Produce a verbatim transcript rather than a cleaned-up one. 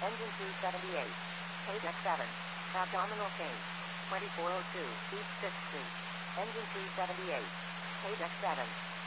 Engine two seventy-eight. Page X seven. Abdominal change. twenty-four oh two, East fifth Street. Engine two seventy-eight. Page X seven.